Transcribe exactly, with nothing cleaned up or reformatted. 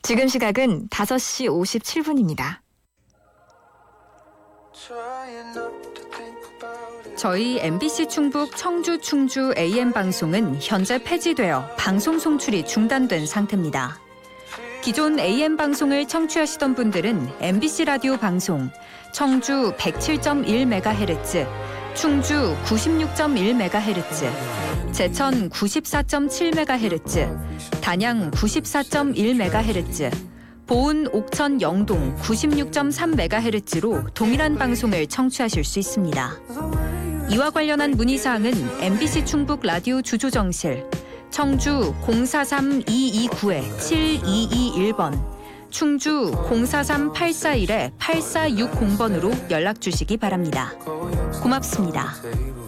지금 시각은 다섯 시 오십칠 분입니다. 저희 엠비씨 충북 청주 충주 에이엠 방송은 현재 폐지되어 방송 송출이 중단된 상태입니다. 기존 에이엠 방송을 청취하시던 분들은 엠비씨 라디오 방송 청주 백칠 점 일 메가헤르츠, 충주 구십육 점 일 메가헤르츠, 제천 구십사 점 칠 메가헤르츠, 단양 구십사 점 일 메가헤르츠, 보은 옥천 영동 구십육 점 삼 메가헤르츠로 동일한 방송을 청취하실 수 있습니다. 이와 관련한 문의사항은 엠비씨 충북 라디오 주조정실 청주 공사삼 이이구 칠이이일 번, 충주 공사삼 팔사일 팔사육공 번으로 연락 주시기 바랍니다. 고맙습니다.